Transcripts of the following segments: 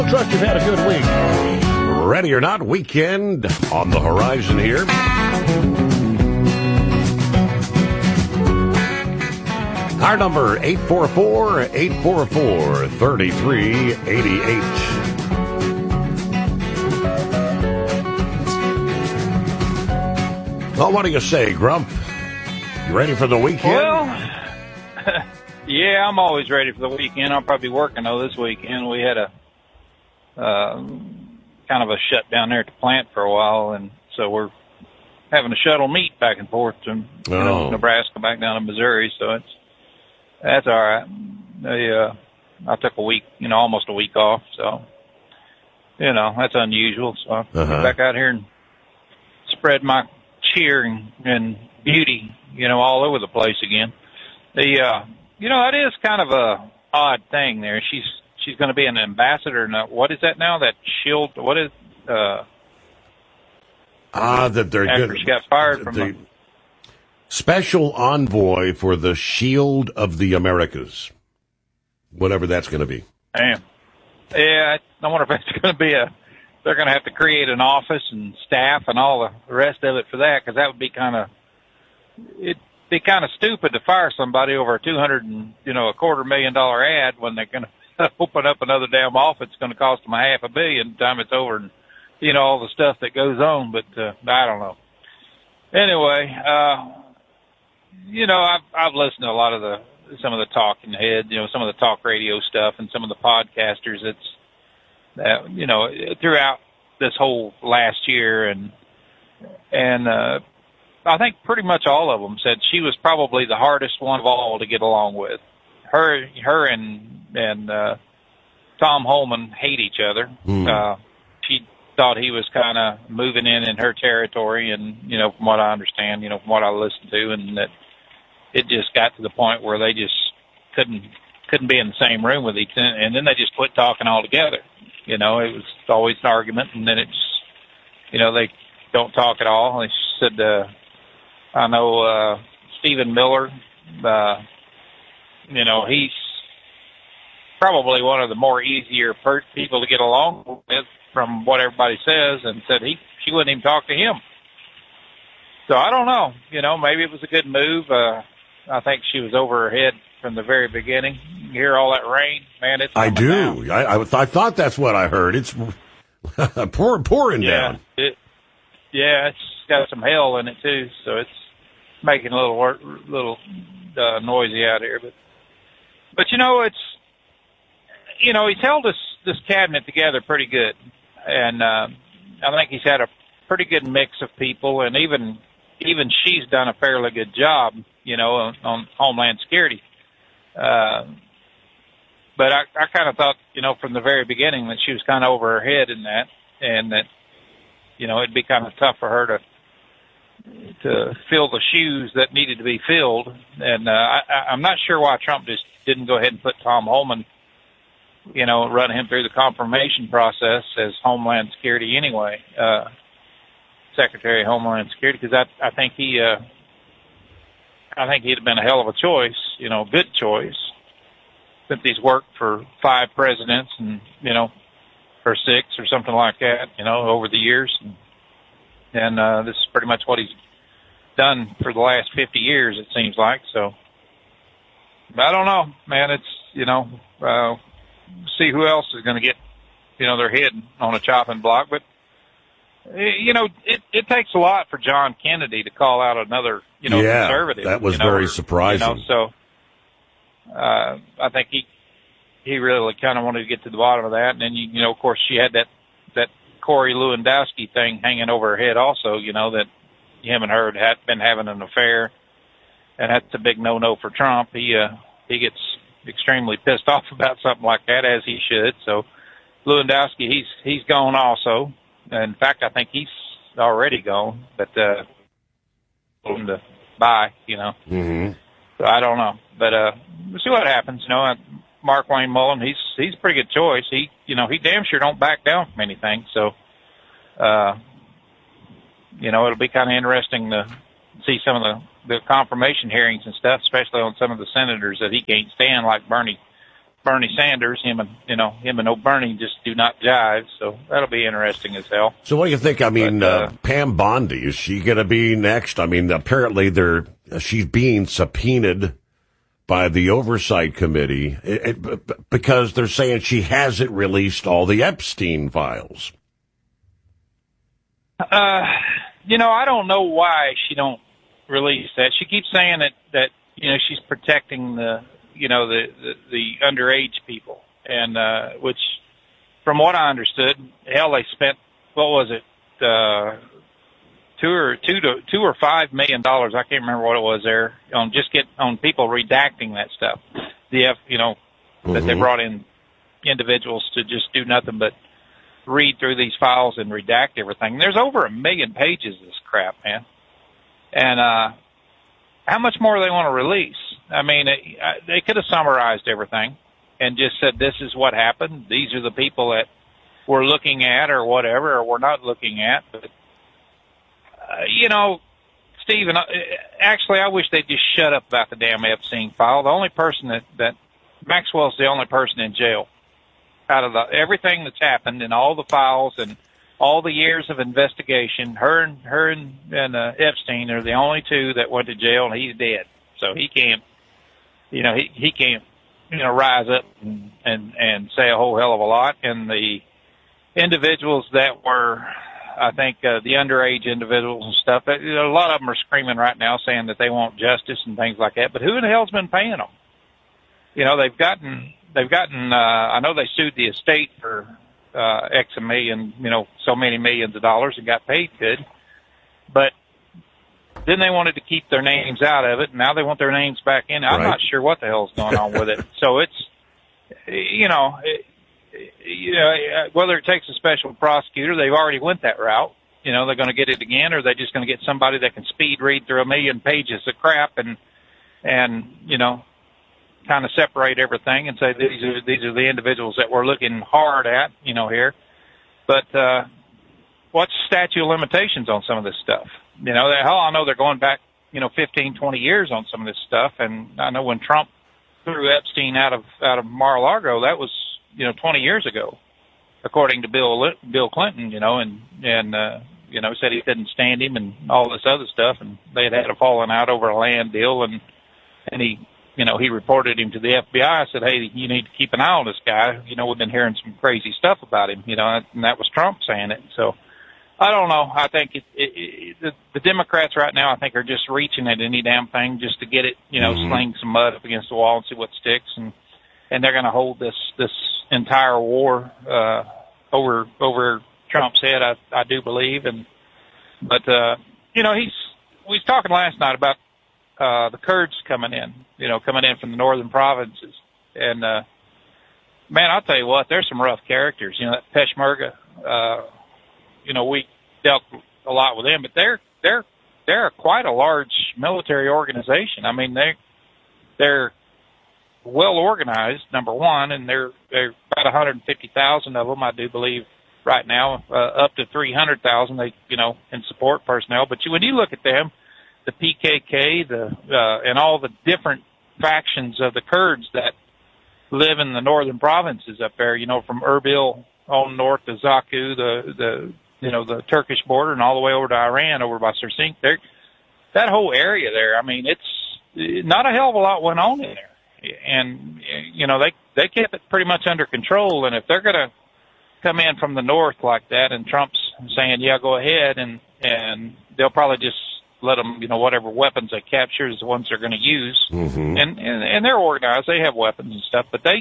Trust you've had a good week. Ready or not, weekend on the horizon here. Our number, 844-844-3388. Well, what do you say, Grump? You ready for the weekend? Well, yeah, I'm always ready for the weekend. I'll probably be working, though, this weekend. We had a kind of a shutdown there at the plant for a while, and so we're having to shuttle meat back and forth to Nebraska back down to Missouri, so that's all right. I took a week, almost a week off, so, that's unusual. So I'll get back out here and spread my cheer and beauty, all over the place again. That is kind of a odd thing there. She's going to be an ambassador. Now, what is that now? That shield? What is? That they're after she got fired from the special envoy for the Shield of the Americas, whatever that's going to be. Damn. Yeah, I wonder if that's going to be they're going to have to create an office and staff and all the rest of it for that, because that would be it'd be kind of stupid to fire somebody over a $250,000 ad when they're going to open up another damn office. It's going to cost them $500 million time it's over, and all the stuff that goes on. But I don't know. Anyway, I've listened to a lot of some of the talking heads, some of the talk radio stuff, and some of the podcasters. Throughout this whole last year, and I think pretty much all of them said she was probably the hardest one of all to get along with. Her and Tom Holman hate each other. She thought he was kind of moving in her territory, and from what I understand, from what I listened to, and that it just got to the point where they just couldn't be in the same room with each other, and then they just quit talking altogether. It was always an argument, and then it's they don't talk at all. They said I know Stephen Miller. He's probably one of the more easier people to get along with, from what everybody says, and said she wouldn't even talk to him. So I don't know. Maybe it was a good move. I think she was over her head from the very beginning. You hear all that rain, man. It's I do. I thought that's what I heard. It's pouring down. It's got some hail in it too, so it's making a little noisy out here. But it's he's held this cabinet together pretty good, and I think he's had a pretty good mix of people, and even she's done a fairly good job, on Homeland Security. But I kind of thought, from the very beginning that she was kind of over her head in that, and that, it'd be kind of tough for her to fill the shoes that needed to be filled. And I'm not sure why Trump just didn't go ahead and put Tom Holman, run him through the confirmation process as Homeland Security anyway, Secretary of Homeland Security, because I think he'd have been a hell of a choice, good choice, since he's worked for 5 presidents and, or 6 or something like that, over the years. And this is pretty much what he's done for the last 50 years, it seems like. So, I don't know, man. It's, see who else is going to get, their head on a chopping block. But, it takes a lot for John Kennedy to call out another, conservative. That was very surprising. So I think he really kind of wanted to get to the bottom of that. And then, of course, she had that Corey Lewandowski thing hanging over her head also, that him and her had been having an affair. And that's a big no-no for Trump. He gets extremely pissed off about something like that, as he should. So Lewandowski, he's gone also. In fact, I think he's already gone, but told him to bye, Mm-hmm. So I don't know, but we'll see what happens. Mark Wayne Mullen, he's a pretty good choice. He damn sure don't back down from anything. So, it'll be kind of interesting to see some of the confirmation hearings and stuff, especially on some of the senators that he can't stand, like Bernie Bernie Sanders. Him and old Bernie just do not jive. So that'll be interesting as hell. So what do you think? I mean, Pam Bondi, is she going to be next? I mean, apparently she's being subpoenaed by the Oversight Committee because they're saying she hasn't released all the Epstein files. I don't know why she don't release that. She keeps saying that she's protecting the underage people, and which, from what I understood, hell, they spent, what was it, $2 or $5 million. I can't remember what it was there on people redacting that stuff. That they brought in individuals to just do nothing but read through these files and redact everything. There's over 1 million pages of this crap, man. And how much more do they want to release? I mean, they could have summarized everything and just said, this is what happened. These are the people that we're looking at or whatever, or we're not looking at. But, Steve, actually, I wish they'd just shut up about the damn Epstein file. The only person that Maxwell's the only person in jail out of everything that's happened and all the files and all the years of investigation. Her and Epstein are the only two that went to jail, and he's dead. So he can't, he can't, rise up and say a whole hell of a lot. And the individuals that were, I think, the underage individuals and stuff, a lot of them are screaming right now saying that they want justice and things like that. But who in the hell's been paying them? They've gotten, I know they sued the estate for X a million, so many millions of dollars and got paid good. But then they wanted to keep their names out of it, and now they want their names back in. I'm not sure what the hell's going on with it. So it's, whether it takes a special prosecutor, they've already went that route. They're going to get it again, or they're just going to get somebody that can speed read through 1 million pages of crap and kind of separate everything and say these are the individuals that we're looking hard at, here. But what's the statute of limitations on some of this stuff? I know they're going back, 15, 20 years on some of this stuff. And I know when Trump threw Epstein out of Mar-a-Lago, that was, 20 years ago, according to Bill Clinton, and said he couldn't stand him and all this other stuff. And they had a falling out over a land deal, and he, he reported him to the FBI, said, hey, you need to keep an eye on this guy. We've been hearing some crazy stuff about him, and that was Trump saying it. So I don't know. I think the Democrats right now, I think, are just reaching at any damn thing just to get it, sling some mud up against the wall and see what sticks. And they're going to hold this entire war over Trump's head, I do believe. But we was talking last night about the Kurds coming in from the northern provinces. And, man, I'll tell you what, there's some rough characters. That Peshmerga, we dealt a lot with them, but they're quite a large military organization. I mean, they're well organized, number one, and they're about 150,000 of them, I do believe, right now, up to 300,000, in support personnel. But when you look at them, the PKK, and all the different factions of the Kurds that live in the northern provinces up there, from Erbil on north to Zaku, the Turkish border, and all the way over to Iran, over by Sirsinq. That whole area there, I mean, it's not a hell of a lot went on in there. And, they kept it pretty much under control. And if they're going to come in from the north like that, and Trump's saying, yeah, go ahead, and they'll probably just let them, whatever weapons they capture is the ones they're going to use. Mm-hmm. And they're organized. They have weapons and stuff, but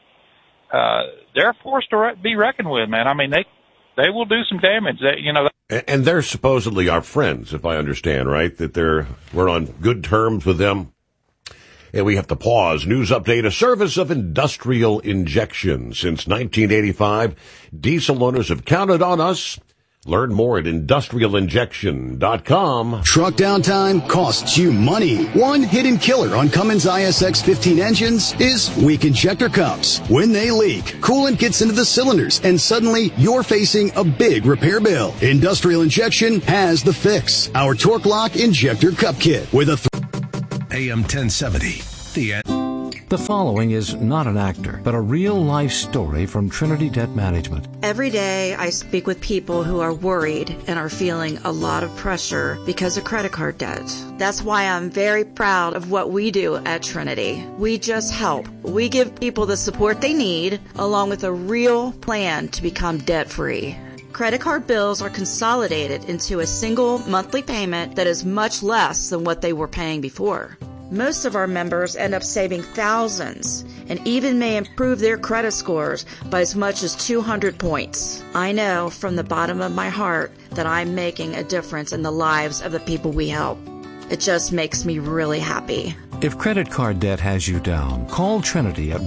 they're a force to be reckoned with, man. I mean, they will do some damage. And they're supposedly our friends, if I understand, right? That we're on good terms with them. And we have to pause. News update, a service of Industrial Injection. Since 1985, diesel owners have counted on us. Learn more at industrialinjection.com. Truck downtime costs you money. One hidden killer on Cummins ISX-15 engines is weak injector cups. When they leak, coolant gets into the cylinders, and suddenly you're facing a big repair bill. Industrial Injection has the fix. Our Torque Lock Injector Cup Kit with a AM 1070. The The following is not an actor, but a real-life story from Trinity Debt Management. Every day I speak with people who are worried and are feeling a lot of pressure because of credit card debt. That's why I'm very proud of what we do at Trinity. We just help. We give people the support they need, along with a real plan to become debt-free. Credit card bills are consolidated into a single monthly payment that is much less than what they were paying before. Most of our members end up saving thousands and even may improve their credit scores by as much as 200 points. I know from the bottom of my heart that I'm making a difference in the lives of the people we help. It just makes me really happy. If credit card debt has you down, call Trinity at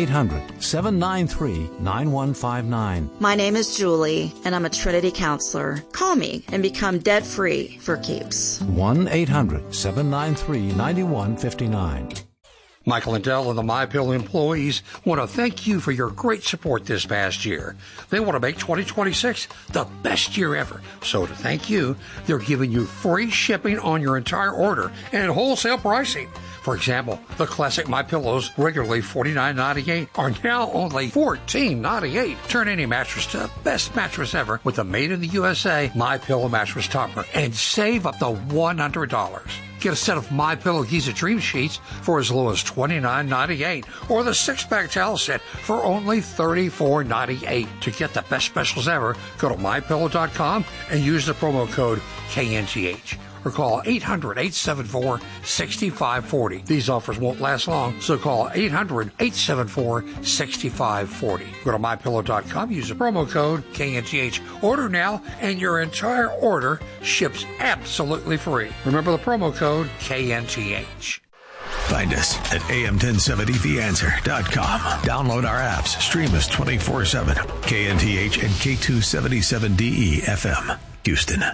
1-800-793-9159. My name is Julie, and I'm a Trinity counselor. Call me and become debt-free for keeps. 1-800-793-9159. Michael Lindell and the MyPillow employees want to thank you for your great support this past year. They want to make 2026 the best year ever. So to thank you, they're giving you free shipping on your entire order and wholesale pricing. For example, the classic MyPillows, regularly $49.98, are now only $14.98. Turn any mattress to the best mattress ever with the Made in the USA MyPillow mattress topper and save up to $100. Get a set of MyPillow Giza Dream Sheets for as low as $29.98 or the 6-pack towel set for only $34.98. To get the best specials ever, go to MyPillow.com and use the promo code KNTH. Or call 800-874-6540. These offers won't last long, so call 800-874-6540. Go to MyPillow.com, use the promo code KNTH. Order now, and your entire order ships absolutely free. Remember the promo code KNTH. Find us at am1070theanswer.com. Download our apps. Stream us 24/7. KNTH and K277DE FM, Houston.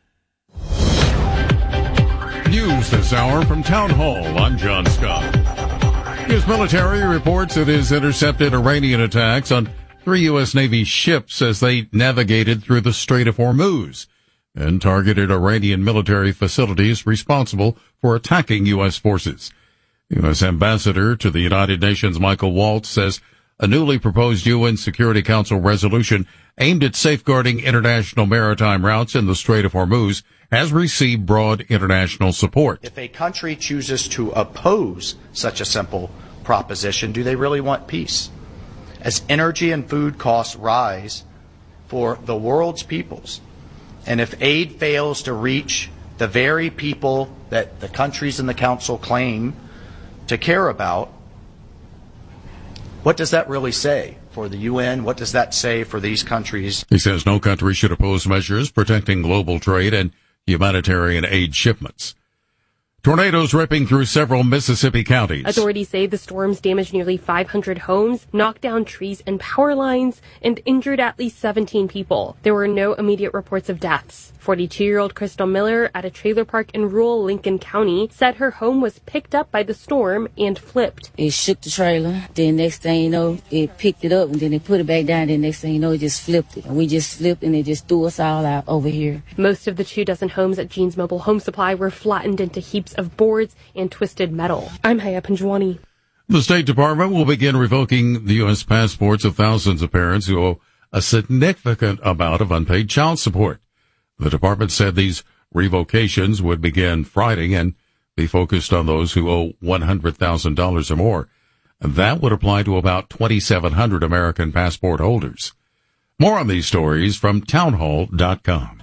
News this hour from Town Hall. I'm John Scott. U.S. military reports it has intercepted Iranian attacks on 3 U.S. Navy ships as they navigated through the Strait of Hormuz and targeted Iranian military facilities responsible for attacking U.S. forces. U.S. Ambassador to the United Nations Michael Waltz says a newly proposed UN Security Council resolution aimed at safeguarding international maritime routes in the Strait of Hormuz has received broad international support. If a country chooses to oppose such a simple proposition, do they really want peace? As energy and food costs rise for the world's peoples, and if aid fails to reach the very people that the countries in the Council claim to care about, what does that really say for the UN? What does that say for these countries? He says no country should oppose measures protecting global trade and humanitarian aid shipments. Tornadoes ripping through several Mississippi counties. Authorities say the storms damaged nearly 500 homes, knocked down trees and power lines, and injured at least 17 people. There were no immediate reports of deaths. 42-year-old Crystal Miller at a trailer park in rural Lincoln County said her home was picked up by the storm and flipped. It shook the trailer. Then next thing you know, it picked it up and then it put it back down. Then next thing you know, it just flipped it. And we just flipped and it just threw us all out over here. Most of the 24 homes at Jean's Mobile Home Supply were flattened into heaps of boards and twisted metal. I'm Haya Panjwani. The State Department will begin revoking the U.S. passports of thousands of parents who owe a significant amount of unpaid child support. The department said these revocations would begin Friday and be focused on those who owe $100,000 or more. That would apply to about 2,700 American passport holders. More on these stories from townhall.com.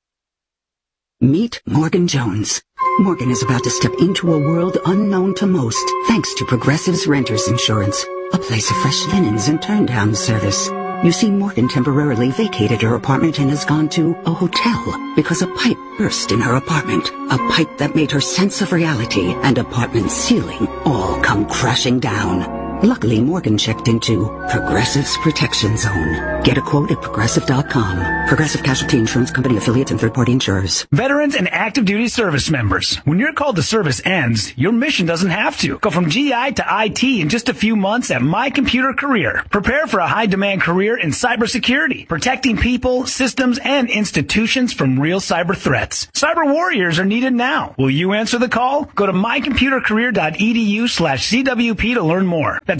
Meet Morgan Jones. Morgan is about to step into a world unknown to most, thanks to Progressive's Renters Insurance, a place of fresh linens and turn-down service. You see, Morgan temporarily vacated her apartment and has gone to a hotel because a pipe burst in her apartment. A pipe that made her sense of reality and apartment ceiling all come crashing down. Luckily, Morgan checked into Progressive's Protection Zone. Get a quote at Progressive.com. Progressive Casualty Insurance Company affiliates and third-party insurers. Veterans and active duty service members. When your call to service ends, your mission doesn't have to. Go from GI to IT in just a few months at My Computer Career. Prepare for a high-demand career in cybersecurity, protecting people, systems, and institutions from real cyber threats. Cyber warriors are needed now. Will you answer the call? Go to mycomputercareer.edu/CWP to learn more. That's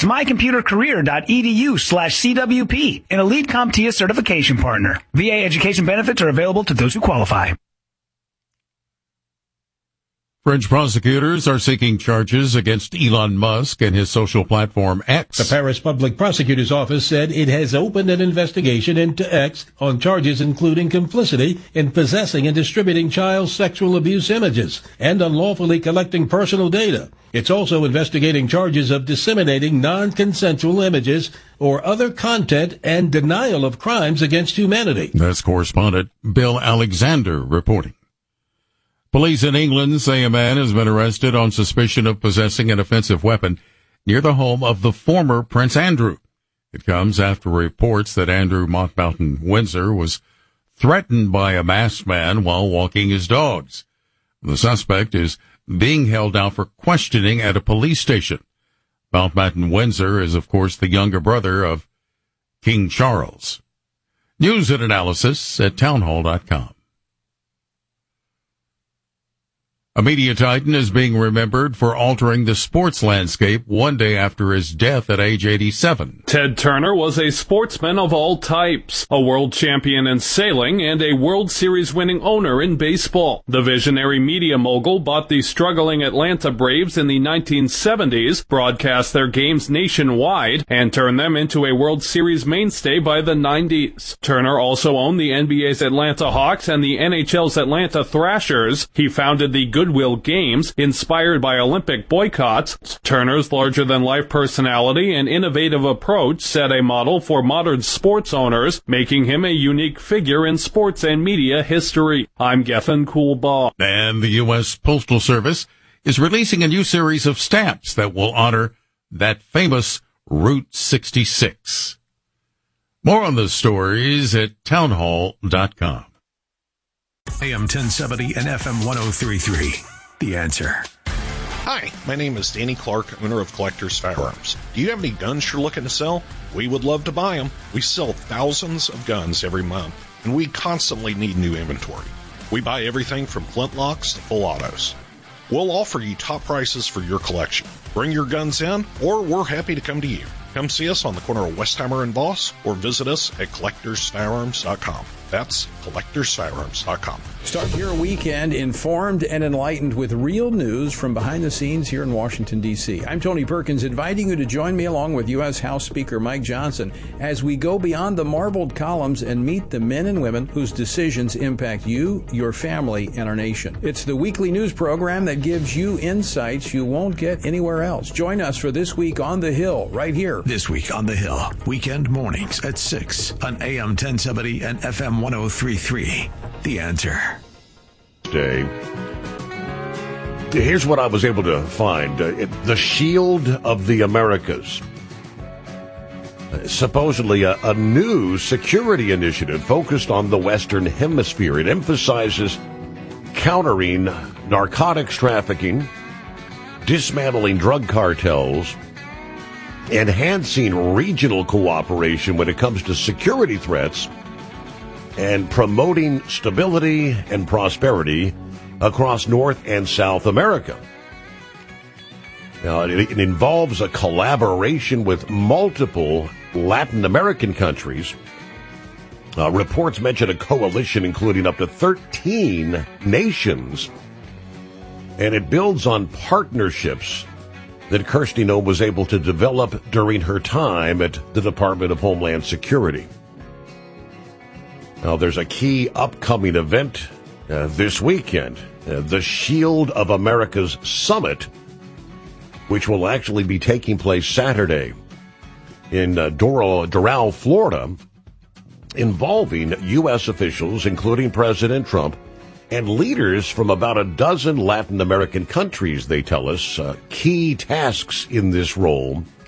mycomputercareer.edu/CWP, an elite CompTIA certification partner. VA education benefits are available to those who qualify. French prosecutors are seeking charges against Elon Musk and his social platform X. The Paris Public Prosecutor's Office said it has opened an investigation into X on charges including complicity in possessing and distributing child sexual abuse images and unlawfully collecting personal data. It's also investigating charges of disseminating non-consensual images or other content and denial of crimes against humanity. That's correspondent Bill Alexander reporting. Police in England say a man has been arrested on suspicion of possessing an offensive weapon near the home of the former Prince Andrew. It comes after reports that Andrew Mountbatten Windsor was threatened by a masked man while walking his dogs. The suspect is being held out for questioning at a police station. Mountbatten Windsor is, of course, the younger brother of King Charles. News and analysis at townhall.com. A media titan is being remembered for altering the sports landscape one day after his death at age 87. Ted Turner was a sportsman of all types, a world champion in sailing and a World Series winning owner in baseball. The visionary media mogul bought the struggling Atlanta Braves in the 1970s, broadcast their games nationwide, and turned them into a World Series mainstay by the 90s. Turner also owned the NBA's Atlanta Hawks and the NHL's Atlanta Thrashers. He founded the Goodwill Games, inspired by Olympic boycotts. Turner's larger-than-life personality and innovative approach set a model for modern sports owners, making him a unique figure in sports and media history. I'm Gethin Coolbaugh. And the U.S. Postal Service is releasing a new series of stamps that will honor that famous Route 66. More on the stories at townhall.com. AM 1070 and FM 1033. The Answer. Hi, my name is Danny Clark, owner of Collector's Firearms. Do you have any guns you're looking to sell? We would love to buy them. We sell thousands of guns every month, and we constantly need new inventory. We buy everything from flintlocks to full autos. We'll offer you top prices for your collection. Bring your guns in, or we're happy to come to you. Come see us on the corner of Westheimer and Voss, or visit us at collectorsfirearms.com. That's collectorsfirearms.com. Start your weekend informed and enlightened with real news from behind the scenes here in Washington, D.C. I'm Tony Perkins, inviting you to join me along with U.S. House Speaker Mike Johnson as we go beyond the marbled columns and meet the men and women whose decisions impact you, your family, and our nation. It's the weekly news program that gives you insights you won't get anywhere else. Join us for This Week on the Hill, right here. This Week on the Hill, weekend mornings at 6 on AM 1070 and FM 1033. The Answer. Here's what I was able to find. The Shield of the Americas. Supposedly a new security initiative focused on the Western Hemisphere. It emphasizes countering narcotics trafficking, dismantling drug cartels, enhancing regional cooperation when it comes to security threats, and promoting stability and prosperity across North and South America. Now, it involves a collaboration with multiple Latin American countries. Reports mention a coalition including up to 13 nations, and it builds on partnerships that Kirsty Noem was able to develop during her time at the Department of Homeland Security. Now, there's a key upcoming event this weekend, the Shield of Americas Summit, which will actually be taking place Saturday in Doral, Florida, involving U.S. officials, including President Trump, and leaders from about a dozen Latin American countries, they tell us. Key tasks in this role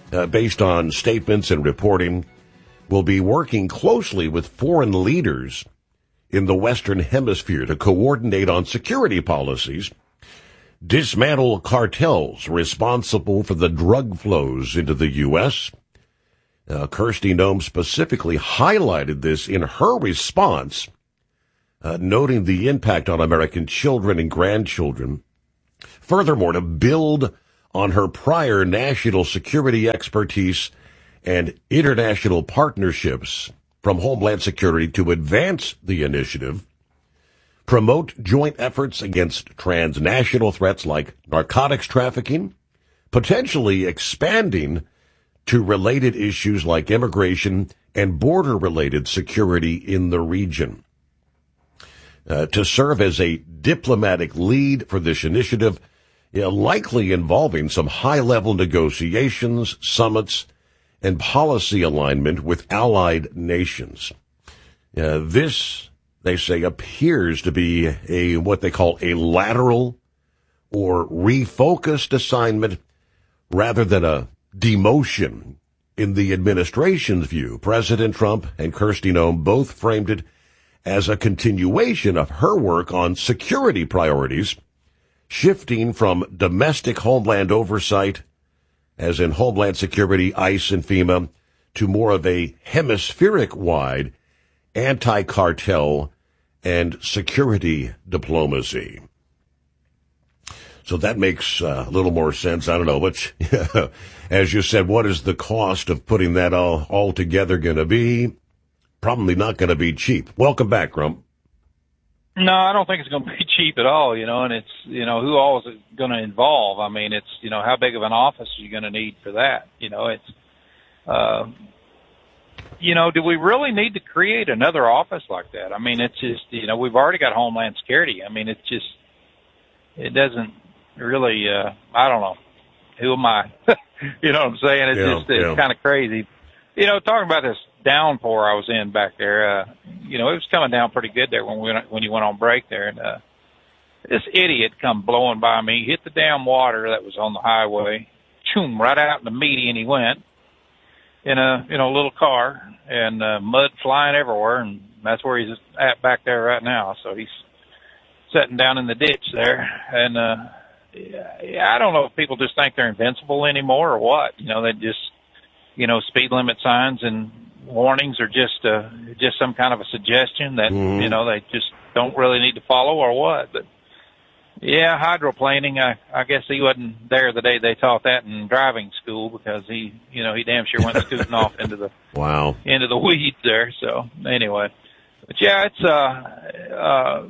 based on statements and reporting, will be working closely with foreign leaders in the Western Hemisphere to coordinate on security policies, dismantle cartels responsible for the drug flows into the U.S. Kristi Noem specifically highlighted this in her response, noting the impact on American children and grandchildren. Furthermore, to build on her prior national security expertise and international partnerships from Homeland Security to advance the initiative, promote joint efforts against transnational threats like narcotics trafficking, potentially expanding to related issues like immigration and border-related security in the region. To serve as a diplomatic lead for this initiative, likely involving some high-level negotiations, summits, and policy alignment with allied nations. This, they say, appears to be what they call a lateral or refocused assignment rather than a demotion. In the administration's view, President Trump and Kristi Noem both framed it as a continuation of her work on security priorities, shifting from domestic homeland oversight, as in Homeland Security, ICE, and FEMA, to more of a hemispheric-wide anti-cartel and security diplomacy. So that makes a little more sense. I don't know, but as you said, what is the cost of putting that all together going to be? Probably not going to be cheap. Welcome back, Grump. No, I don't think it's going to be cheap at all, and it's, who all is it going to involve? I mean, it's, how big of an office are you going to need for that? It's, do we really need to create another office like that? I mean, it's just, we've already got Homeland Security. I mean, it doesn't really, I don't know. Who am I? You know what I'm saying? It's kind of crazy. Talking about this downpour I was in back there, it was coming down pretty good there when you went on break there, and this idiot come blowing by me, hit the damn water that was on the highway, choom, right out in the median he went in a little car, and mud flying everywhere, and that's where he's at back there right now. So he's sitting down in the ditch there, and I don't know if people just think they're invincible anymore or what. They just speed limit signs and warnings are just some kind of a suggestion that, they just don't really need to follow or what. But, yeah, hydroplaning, I guess he wasn't there the day they taught that in driving school because he damn sure went scooting off into the into the weeds there. So, anyway. But, yeah, it's, I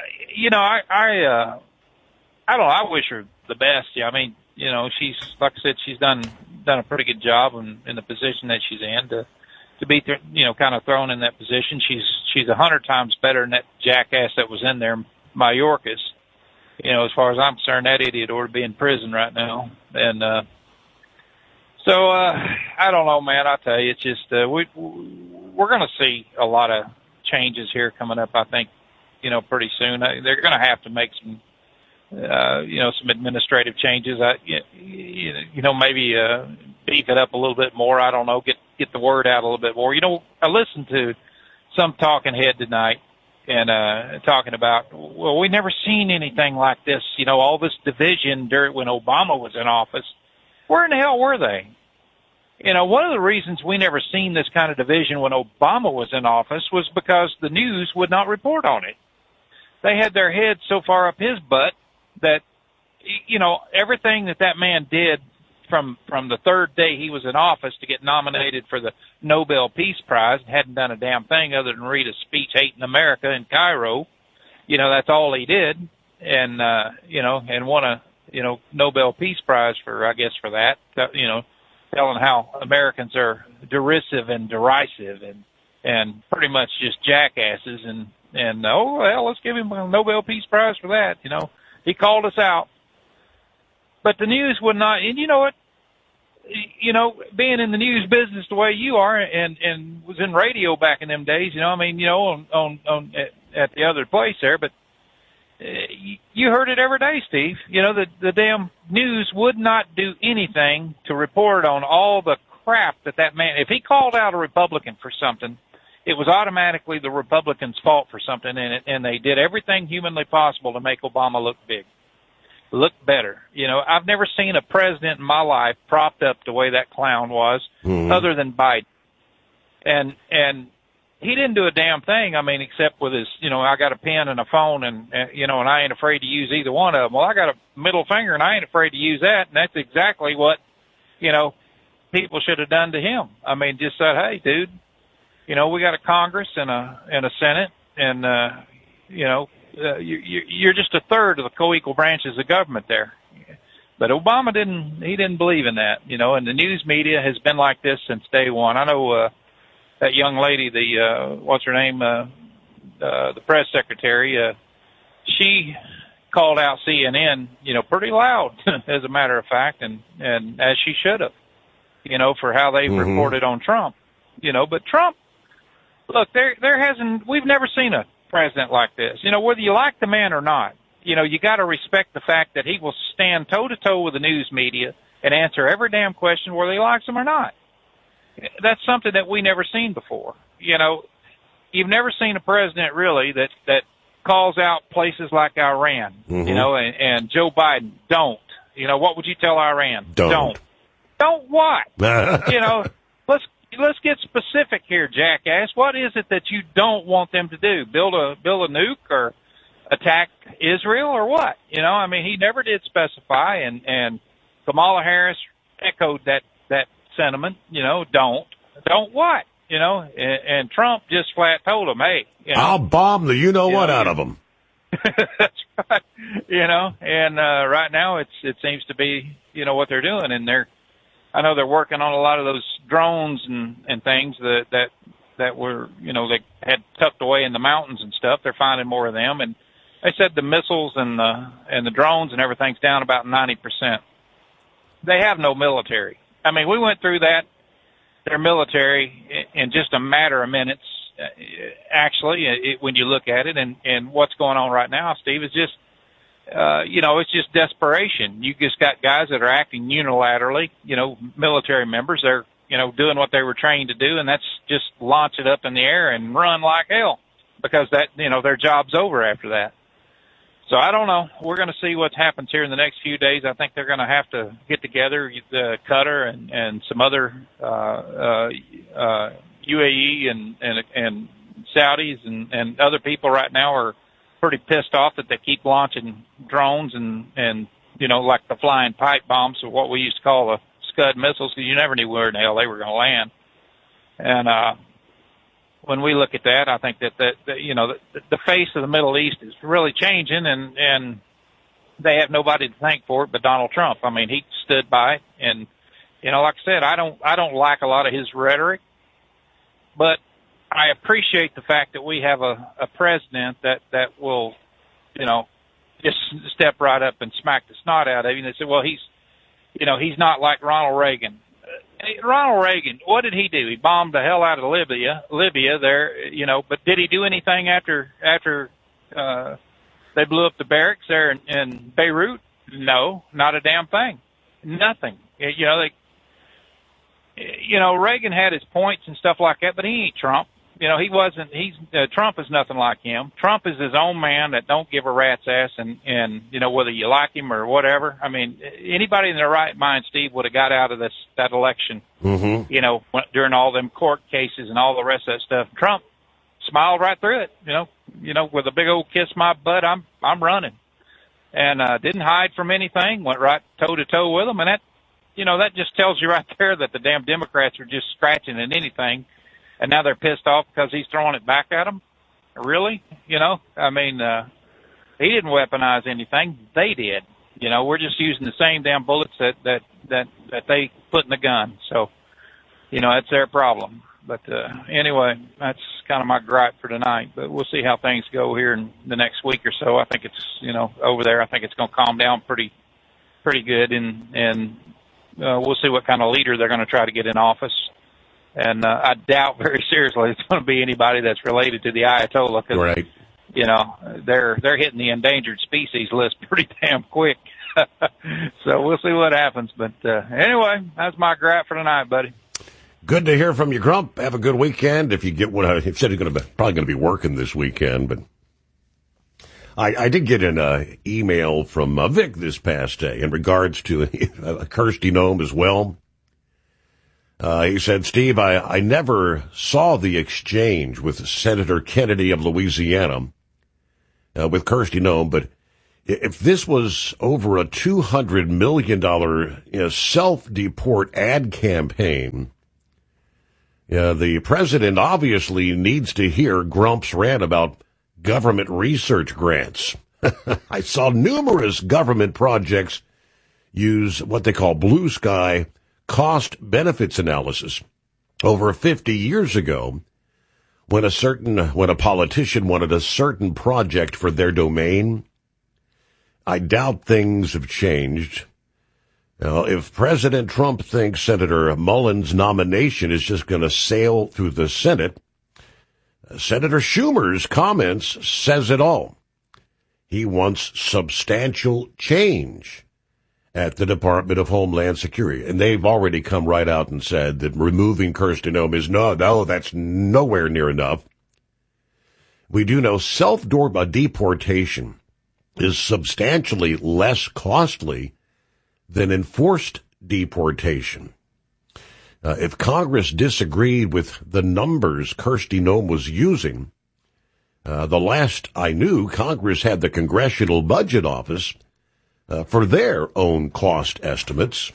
don't know, I wish her the best. Yeah, I mean, she's, like I said, she's done a pretty good job in the position that she's in to be, kind of thrown in that position. She's 100 times better than that jackass that was in there, Mayorkas. As far as I'm concerned, that idiot ought to be in prison right now. And, so, I don't know, man, I tell you, it's just, we're going to see a lot of changes here coming up, I think, pretty soon. They're going to have to make some, some administrative changes. Maybe beef it up a little bit more. I don't know, get the word out a little bit more. I listened to some talking head tonight and talking about, well, we never seen anything like this. All this division when Obama was in office. Where in the hell were they? One of the reasons we never seen this kind of division when Obama was in office was because the news would not report on it. They had their heads so far up his butt that, everything that man did from the third day he was in office to get nominated for the Nobel Peace Prize, hadn't done a damn thing other than read a speech hating America in Cairo. That's all he did. And, and won a, Nobel Peace Prize for that, telling how Americans are derisive and derisive and pretty much just jackasses and oh, well, let's give him a Nobel Peace Prize for that. He called us out. But the news would not, and you know what? Being in the news business the way you are and was in radio back in them days, on at the other place there, but you heard it every day, Steve. You know, the damn news would not do anything to report on all the crap that man, if he called out a Republican for something, it was automatically the Republicans' fault for something in it, and they did everything humanly possible to make Obama look big, look better. You know, I've never seen a president in my life propped up the way that clown was, other than Biden. And he didn't do a damn thing, I mean, except with his, you know, I got a pen and a phone and you know, and I ain't afraid to use either one of them. Well, I got a middle finger and I ain't afraid to use that, and that's exactly what, you know, people should have done to him. I mean, just said, hey, dude, you know, we got a Congress and a Senate, and you know, you're just a third of the co-equal branches of government there. But Obama didn't believe in that, you know, and the news media has been like this since day one. I know that young lady, what's her name, the press secretary, she called out CNN, you know, pretty loud, as a matter of fact, and as she should have, you know, for how they reported on Trump, you know. But Trump, look, we've never seen a president like this. You know, whether you like the man or not, you know, you got to respect the fact that he will stand toe-to-toe with the news media and answer every damn question whether he likes them or not. That's something that we never seen before. You know, you've never seen a president really that calls out places like Iran, you know, and Joe Biden. Don't. You know, what would you tell Iran? Don't. Don't what? You know, let's get specific here, jackass. What is it that you don't want them to do? Build a nuke or attack Israel or what? You know, I mean, he never did specify, and Kamala Harris echoed that sentiment. You know, don't what? You know, and Trump just flat told him, hey, you know, I'll bomb the you-know-what out of them. That's right. You know, and right now it seems to be, you know, what they're doing, and I know they're working on a lot of those drones and things that were, you know, they had tucked away in the mountains and stuff. They're finding more of them, and they said the missiles and the drones and everything's down about 90%. They have no military. I mean, we went through that. Their military in just a matter of minutes. Actually, when you look at it, and what's going on right now, Steve, is just, you know, it's just desperation. You just got guys that are acting unilaterally, you know, military members. They're, you know, doing what they were trained to do, and that's just launch it up in the air and run like hell, because that, you know, their job's over after that. So I don't know. We're going to see what happens here in the next few days. I think they're going to have to get together, Qatar and some other UAE and Saudis and other people right now are pretty pissed off that they keep launching drones and you know, like the flying pipe bombs, or what we used to call the Scud missiles, because you never knew where in the hell they were going to land. And when we look at that, I think that you know, the face of the Middle East is really changing, and they have nobody to thank for it but Donald Trump. I mean, he stood by, and you know, like I said, I don't like a lot of his rhetoric, but I appreciate the fact that we have a president that will, you know, just step right up and smack the snot out of you. And they say, well, he's not like Ronald Reagan. Ronald Reagan, what did he do? He bombed the hell out of Libya there, you know, but did he do anything after they blew up the barracks there in Beirut? No, not a damn thing. Nothing. You know, Reagan had his points and stuff like that, but he ain't Trump. You know, Trump is nothing like him. Trump is his own man that don't give a rat's ass, and you know, whether you like him or whatever. I mean, anybody in their right mind, Steve, would have got out of that election, you know, during all them court cases and all the rest of that stuff. Trump smiled right through it, you know, with a big old kiss my butt, I'm running. And didn't hide from anything, went right toe-to-toe with them, and that, you know, that just tells you right there that the damn Democrats are just scratching at anything. And now they're pissed off because he's throwing it back at them? Really? You know, I mean, he didn't weaponize anything. They did. You know, we're just using the same damn bullets that they put in the gun. So, you know, that's their problem. But anyway, that's kind of my gripe for tonight. But we'll see how things go here in the next week or so. I think it's, you know, over there, I think it's going to calm down pretty good. And we'll see what kind of leader they're going to try to get in office. And I doubt very seriously it's going to be anybody that's related to the Ayatollah. Cause, right. they're hitting the endangered species list pretty damn quick. So we'll see what happens. But anyway, that's my gripe for tonight, buddy. Good to hear from you, Grump. Have a good weekend. If you get what I said, you're probably going to be working this weekend, but I did get an email from Vic this past day in regards to Kirsty Noem as well. He said, Steve, I never saw the exchange with Senator Kennedy of Louisiana with Kirsty Noem, but if this was over a $200 million self-deport ad campaign, the president obviously needs to hear Grump's rant about government research grants. I saw numerous government projects use what they call blue sky cost benefits analysis over 50 years ago when a politician wanted a certain project for their domain. I doubt things have changed. Now, if President Trump thinks Senator Mullins' nomination is just going to sail through the Senate, Senator Schumer's comments says it all. He wants substantial change at the Department of Homeland Security. And they've already come right out and said that removing Kirsty Noem is no, that's nowhere near enough. We do know self-deportation is substantially less costly than enforced deportation. If Congress disagreed with the numbers Kirsty Noem was using, the last I knew, Congress had the Congressional Budget Office for their own cost estimates.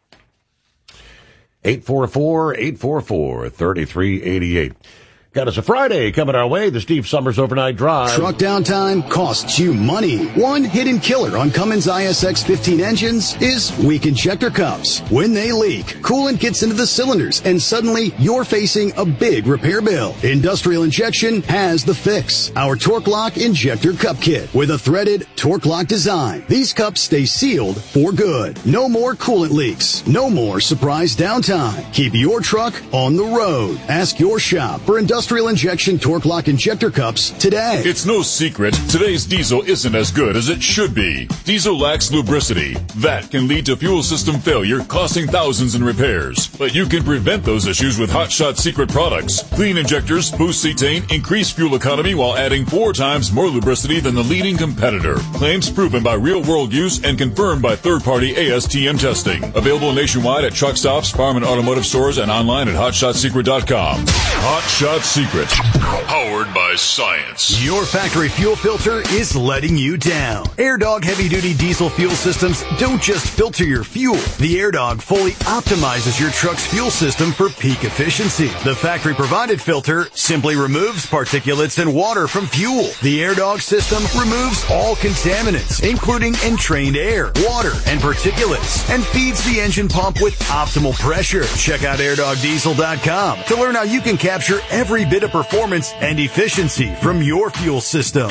844-844-3388. Got us a Friday coming our way, the Steve Summers Overnight Drive. Truck downtime costs you money. One hidden killer on Cummins ISX 15 engines is weak injector cups. When they leak, coolant gets into the cylinders and suddenly you're facing a big repair bill. Industrial Injection has the fix. Our Torque Lock Injector Cup Kit with a threaded Torque Lock design. These cups stay sealed for good. No more coolant leaks. No more surprise downtime. Keep your truck on the road. Ask your shop for Industrial Injection Torque Lock Injector Cups today. It's no secret, today's diesel isn't as good as it should be. Diesel lacks lubricity. That can lead to fuel system failure, costing thousands in repairs. But you can prevent those issues with Hot Shot Secret products. Clean injectors, boost cetane, increase fuel economy while adding 4 times more lubricity than the leading competitor. Claims proven by real-world use and confirmed by third-party ASTM testing. Available nationwide at truck stops, farm and automotive stores, and online at HotShotSecret.com. Hot Shot Secret, powered by science. Your factory fuel filter is letting you down. AirDog heavy-duty diesel fuel systems don't just filter your fuel. The AirDog fully optimizes your truck's fuel system for peak efficiency. The factory-provided filter simply removes particulates and water from fuel. The AirDog system removes all contaminants, including entrained air, water, and particulates, and feeds the engine pump with optimal pressure. Check out AirDogDiesel.com to learn how you can capture every bit of performance and efficiency from your fuel system.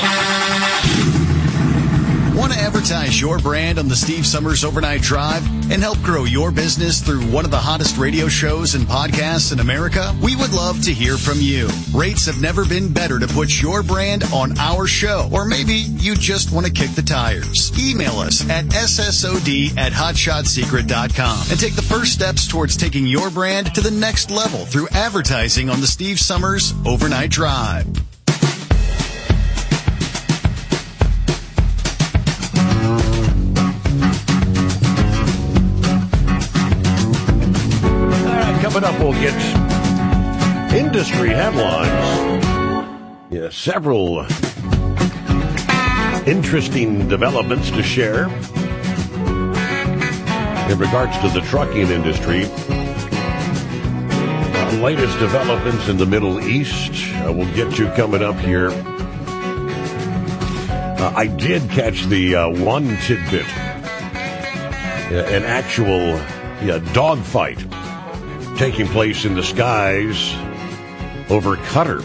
Want to advertise your brand on the Steve Summers Overnight Drive and help grow your business through one of the hottest radio shows and podcasts in America? We would love to hear from you. Rates have never been better to put your brand on our show, or maybe you just want to kick the tires. Email us at ssod@hotshotsecret.com and take the first steps towards taking your brand to the next level through advertising on the Steve Summers Overnight Drive. Coming up, we'll get industry headlines. Yeah, several interesting developments to share in regards to the trucking industry. Latest developments in the Middle East we'll get to coming up here. I did catch the one tidbit, an actual dogfight taking place in the skies over Qatar.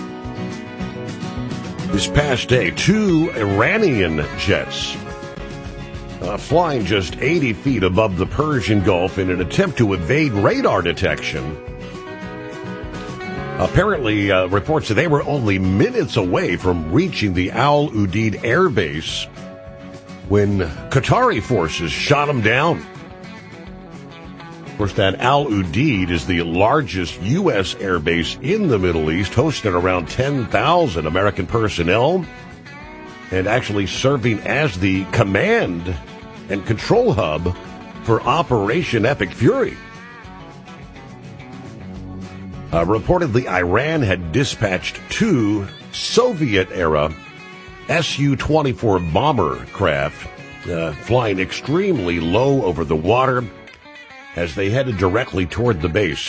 This past day, 2 Iranian jets flying just 80 feet above the Persian Gulf in an attempt to evade radar detection Apparently, reports that they were only minutes away from reaching the Al Udeid Air Base when Qatari forces shot them down. Of course, that Al Udeid is the largest U.S. air base in the Middle East, hosting around 10,000 American personnel, and actually serving as the command and control hub for Operation Epic Fury. Reportedly, Iran had dispatched 2 Soviet-era Su-24 bomber craft flying extremely low over the water as they headed directly toward the base.